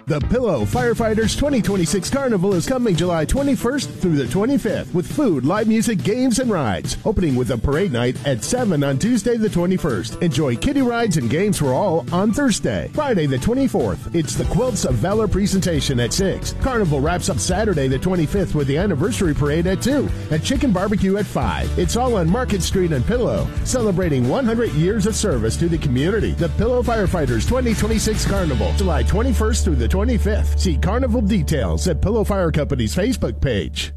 The Pillow Firefighters 2026 Carnival is coming July 21st through the 25th with food, live music, games, and rides. Opening with a parade night at 7 on Tuesday the 21st. Enjoy kiddie rides and games for all on Thursday. Friday the 24th, it's the Quilts of Valor presentation at 6. Carnival wraps up Saturday the 25th with the anniversary parade at 2 and chicken barbecue at 5. It's all on Market Street and Pillow, celebrating 100 years of service to the community. The Pillow Firefighters 2026 Carnival, July 21st through the 25th. See carnival details at Pillow Fire Company's Facebook page.